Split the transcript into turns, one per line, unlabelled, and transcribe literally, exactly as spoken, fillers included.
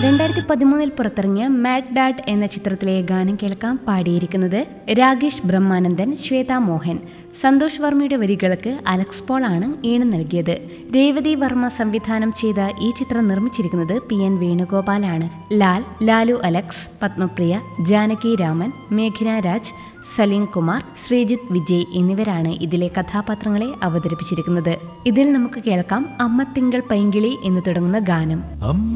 രണ്ടായിരത്തി പതിമൂന്നിൽ പുറത്തിറങ്ങിയ മാഡ് ഡാഡ് എന്ന ചിത്രത്തിലെ ഗാനം കേൾക്കാം. പാടിയിരിക്കുന്നത് രാകേഷ് ബ്രഹ്മാനന്ദൻ, ശ്വേത മോഹൻ. സന്തോഷ് വർമ്മയുടെ വരികൾക്ക് അലക്സ് പോൾ ആണ് ഈണം നൽകിയത്. രേവതി വർമ്മ സംവിധാനം ചെയ്ത ഈ ചിത്രം നിർമ്മിച്ചിരിക്കുന്നത് P N വേണുഗോപാലാണ്. Lal, Lalu Alex, Padmapriya, Janaki Raman, മേഘന Raj, Saleem Kumar, Sreejith Vijay എന്നിവരാണ് ഇതിലെ കഥാപാത്രങ്ങളെ അവതരിപ്പിച്ചിരിക്കുന്നത്. ഇതിൽ നമുക്ക് കേൾക്കാം അമ്മ തിങ്കൾ പൈങ്കിളി എന്ന് തുടങ്ങുന്ന ഗാനം.